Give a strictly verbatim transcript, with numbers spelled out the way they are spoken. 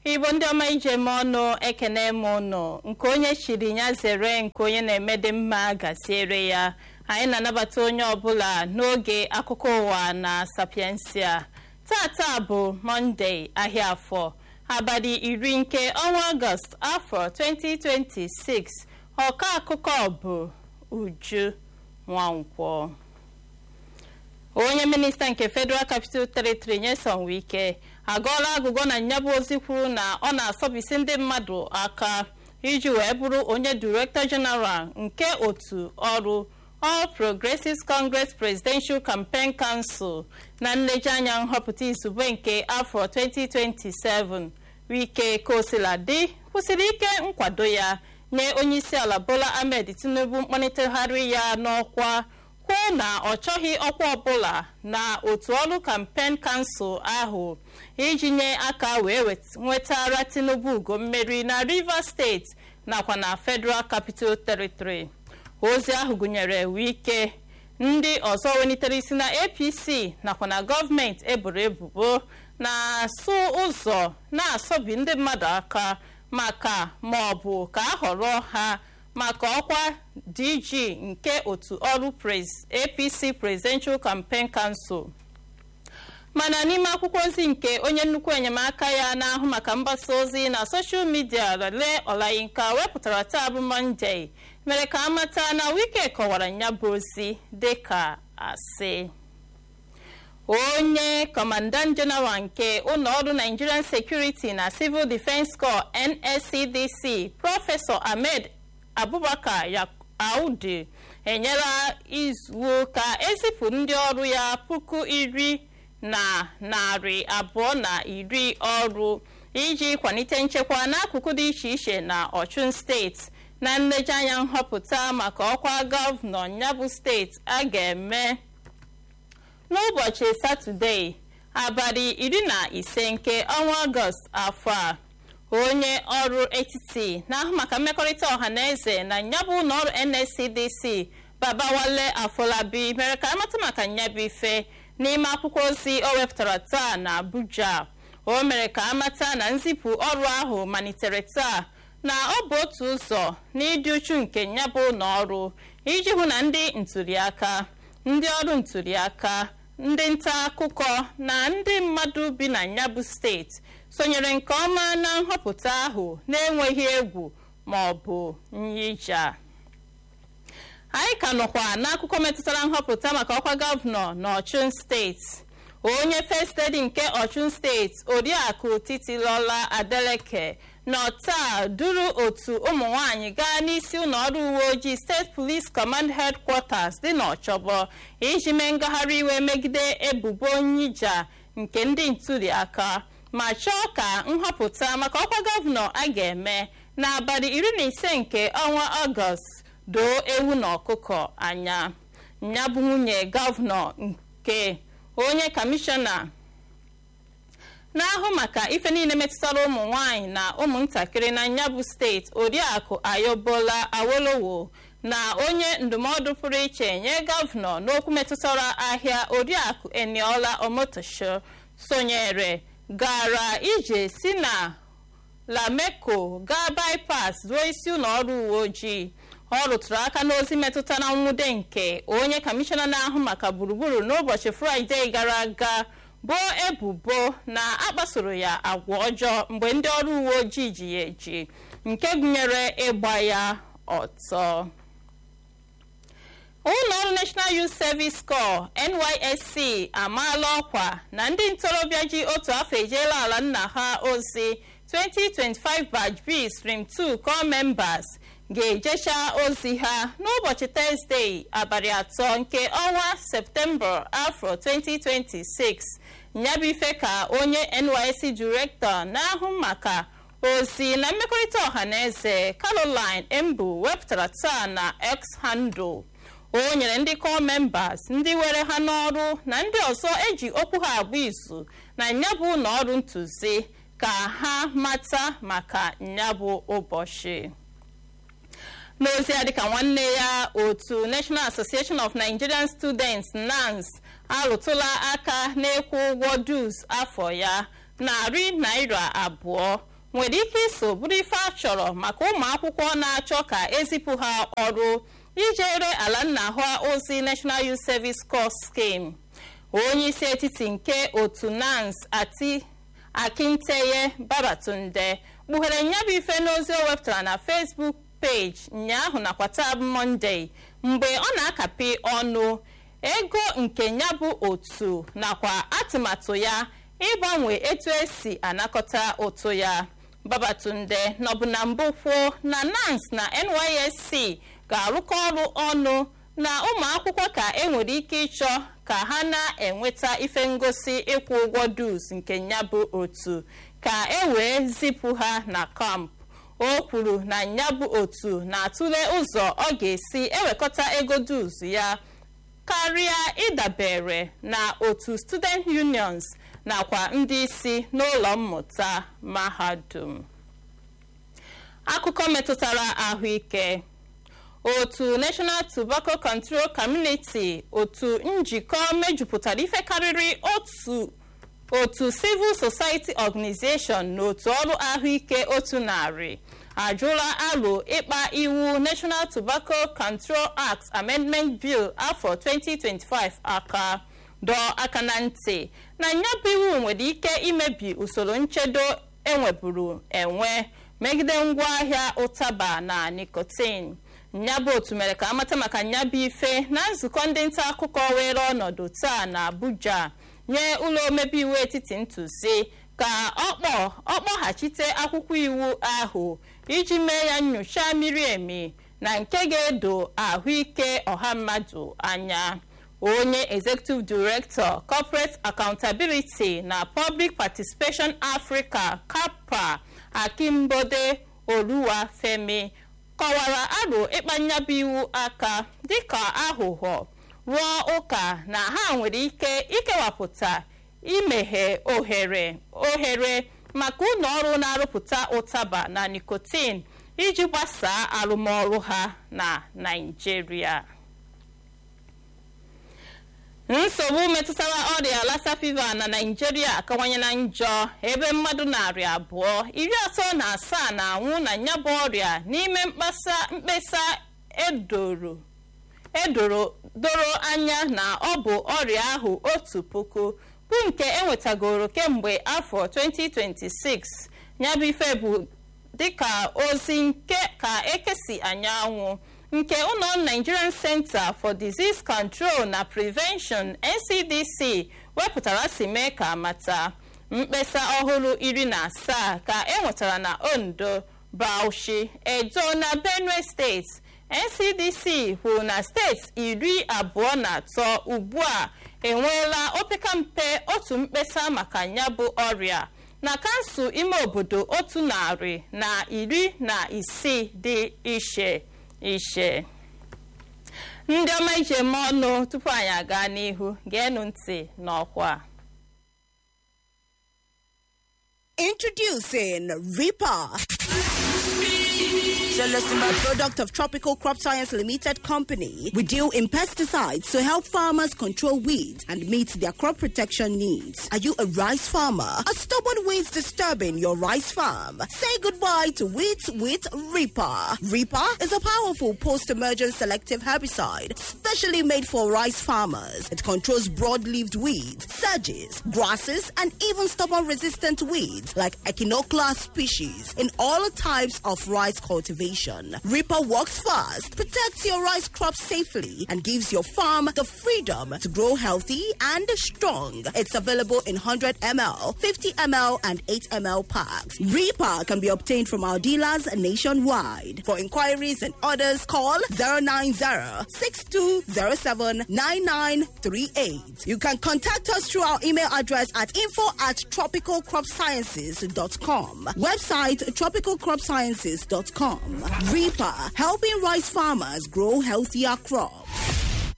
Igbo ndị ọma ijem ọnụ ekene m ụnụ nke onye chiri ya zere nke onye na-emede mma gaziere ya. Anyị na-anabata onye ọbụla n'oge akụkọ ụwa na Sapiensia. Tata bụ Monday ahịa afọ abalị iri nke ọnwa Ọgọst afọ twenty twenty-six. Ọka akụkọ bụ Uju Nwankwọ. Onye minista nke Federal Capital Territory Nyesom Wike agọọla agụgọ na nyabụ ozi kwuru na ọ na-asọbisi ndị mmadụ aka iji wee bụrụ onye Director General nke otu ọrụ All Progressives Congress Presidential Campaign Council na nlejianya nhọpụta izugbe nke afọ twenty twenty-seven. Wike kosiladị kwụsịrị ike nkwado ya nye onyeisiala Bola Ahmed Tinubu mkpanitegharị ya n'ọkwa kwuo na ọ chọghị ọkwa ọbụla na otu ọrụ Campaign Council ahụ iji nye aka wee nwetara Tinubu ugo mmeri na Rivers State nakwa na Federal Capital Territory. Ozi ahụ gụnyere Wike ndị ọzọ welitere isi na A P C nakwa na gọọmenti eboro ebubo na-asụ ụzọ na-asọbi ndị mmadụ aka maka ma ọ bụ ka a họrọ ha maka ọkwa D G nke otu ọrụ A P C Presidential Campaign Council. Mana n'ime akwụkwọ ozi nke onye nnukwu enyemaka ya na-ahụ maka mgbasa ozi na soshal midia Rale Olayinka wepụtara taa bụ Monday mere ka amata na Wike kọwara ya bụ ozi dịka asị. Onye Commandant General nke ụlọọrụ Nigerian Security na Civil Defense Corps N S C D C Prọfesọ Ahmed Abubakar Audu enyela iwu ka ezipụ ndị ọrụ ya puku iri na narị abụọ na iri ọrụ iji kwalite nchekwa n'akụkụ dị iche iche na Ọchụn steeti na nlejianya nhọpụta maka ọkwa gọvanọ nyabụ steeti a ga-eme n'ụbọchị Satọde abalị iri na ise nke ọnwa Ọgọst afọ a. Onye ọrụ etiti na-ahụ maka mmekọrịta ọha na eze na nyabụ ụlọọrụ N S C D C Babawale Afolabi mere ka amata maka nyabụ ife n'ime akwụkwọ ozi o wepụtara taa na Abuja. O mere ka amata na nzipụ ọrụ ahụ malitere taa na ọ bụ otu ụzọ n'ịdị uchu nke nyabụ ụlọọrụ iji hụ na ndị ntụliaka, ndị ọrụ ntụliaka, ndị nta akụkọ na ndị mmadụ bi na nyabụ steeti sonyere nke ọma na nhọpụta ahụ na-enweghị egwu ma ọ bụ nyija. Anyị ka nọkwa n'akụkọ metụtara nhọpụta maka ọkwa gọvanọ n'Ọchụn steeti. Onye First Lady nke Ọchụn steeti Oriakụ Titilola Adeleke nọ taa duru otu ụmụ nwanyị gaa n'isi ụlọọrụ uwe ojii State Police Command Headquarters dị n'Ọchọbọ iji mee ngagharị iwe megide ebubo nyija nke ndị ntụliaka ma chọọ ka nhọpụta maka ọkwa gọvanọ a ga-eme n'abalị iri na ise nke ọnwa Ọgọst doo ewu na ọkụkọ anya. Ya bụ nwunye gọvanọ nke onye kamishọna na-ahụ maka ife niile metụtara ụmụ nwanyị na ụmụntakịrị na nyabụ steeti Oriakụ Ayobola Awolowo na onye ndụmọdụ pụrụ iche nye gọvanọ n'okwu metụtara ahịa Oriakụ Eniola Omotosho sonyere gara ije si na Lameko gaa bypass ruo isi ụlọọrụ uwe ojii. Ọ rụtụrụ aka n'ozi metụtara nwude nke onye kamishọna na-ahụ maka gburugburu n'ụbọchị Fraịde gara aga bụ ebubo na akpasoro ya agwa ọjọọ mgbe ndị ọrụ uwe ojii ji ya eji nke gụnyere ịgba ya ọtọ. Ụlọọrụ National Youth Service Corps N Y S C amaala ọkwa na ndị ntorobịa ji otu afọ ejeela ala nna ha ozi twenty twenty-five Batch B Stream two Corps Members ga-ejecha ozi ha n'ụbọchị Tọzdee abalị atọ nke ọnwa Septemba afọ twenty twenty-six. Nyabụ ife ka onye N Y S C Director na-ahụ maka ozi na mmekọrịta ọha na eze Caroline Embu wepụtara taa na X handle. O nyere ndị Corps Members ndị were ha n'ọrụ na ndị ọzọ eji okwu ha agba izu na nyabụ ụlọọrụ ntụzi ka ha mata maka nyabụ ụbọchị. N'ozi ya dịka nwanne ya otu National Association of Nigerian Students N A N S arụtụla aka n'ịkwụ ụgwọ dues afọ ya narị naira abụọ nwere ike iso bụrụ ife a chọrọ maka ụmụ akwụkwọ na-achọ ka ezipụ ha ọrụ ijere ala nna ha ozi National Youth Service Corps Scheme. onye isi etiti nke otu NANS ati Akinteye Babatunde kpughere nyabụ ife n'ozi o wepụtara na Facebook page nyaahụ nakwa taa Monday mgbe ọ na-akapị ọnụ ego nke nyabụ otu nakwa atụmatụ ya ịgbanwe etu esi anakọta ụtụ ya. Babatunde nọbụ na mbụ kwuo na NANS na N Y S C ga-arụkọ ọrụ ọnụ na ụmụ akwụkwọ ka enwere ike ịchọ ka ha na-enweta ife ngosi ịkwụ ụgwọ dues nke nyabụ otu ka e wee zipụ ha na kamp. O kwuru na nyabụ otu na-atụle ụzọ ọ ga-esi ewekọta ego dues ya karịa ịdabere na otu student unions nakwa ndị isi n'ụlọ mmụta mahadum. Akụkọ metụtara ahụike. Otu National Tobacco Control Community, otu njikọ mejupụtara ife karịrị otu otu Civil Society Organization na otu ọrụ ahụike otu narị ajụla alo ịkpa iwu National Tobacco Control Act Amendment Bill afọ twenty twenty-five aka dọọ aka na ntị na nyabụ iwu nwere ike imebi usoro nchedo enweburu enwe megide ngwaahịa ụtaba na nicotine. Nyabụ otu mere ka amata maka nyabụ ife na nzukọ ndị nta akụkọ were ọnọdụ taa na Abuja nye ụlọ omebe iwu etiti ntụzi ka ọkpọ ọkpọghachite akwụkwọ iwu ahụ iji mee ya nnyocha miri emi na nke ga-edo ahụike ọha mmadụ anya. Onye Executive Director Corporate Accountability na Public Participation Africa CAPA Akimbode Oluwafemi kọwara aro ịkpa nyabụ iwu aka dịka aghụghọ rụọ ụka na ha nwere ike ikewapụta imeghe ohere ohere maka ụlọ ọrụ na-arụpụta ụtaba na nicotine iji gbasaa arụmọrụ ha na Naịjirịa. Nsogbu metụtara ọrịa Lassa fever na Naịjirịa akawanyela njọ ebe mmadụ narị abụọ iri atọ na asaa na-anwụ na nyabụ ọrịa n'ime mkpesa edoro edoro doro anya na ọ bụ ọrịa ahụ otu puku bụ nke enwetagoro kemgbe afọ twenty twenty-six. Nyabụ ife bụ dịka ozi nke ka ekesi anyanwụ nke ụlọ Nigerian Center for Disease Control na Prevention N C D C wepụtara si mee ka amata. Mkpesa ọhụrụ iri na asaa ka enwetara na Ondo, Bauchi, Edo na Benue State. N C D C kwuru na steeti iri abụọ na atọ ugbu a enweela opekampe otu mkpesa maka nyabụ ọrịa na kansụl ime obodo otu narị na iri na isii dị iche iche. Ndị ọma ije eme ọnụ tupu anyị aga n'ihu geenụ ntị n'ọkwa. Introducing Reaper, Celestima product of Tropical Crop Science Limited Company. We deal in pesticides to help farmers control weeds and meet their crop protection needs. Are you a rice farmer? Are stubborn weeds disturbing your rice farm? Say goodbye to weeds with Reaper. Reaper is a powerful post-emergent selective herbicide specially made for rice farmers. It controls broad-leaved weeds, sedges, grasses, and even stubborn-resistant weeds like Echinoclea species in all types of rice cultivation. Reaper works fast, protects your rice crop safely, and gives your farm the freedom to grow healthy and strong. It's available in one hundred milliliters, fifty milliliters, and eight milliliters packs. Reaper can be obtained from our dealers nationwide. For inquiries and orders, call zero nine zero, six two zero seven, nine nine three eight. You can contact us through our email address at info at tropical crop sciences dot com. Website tropical crop sciences dot com. Reaper, helping rice farmers grow healthier crops.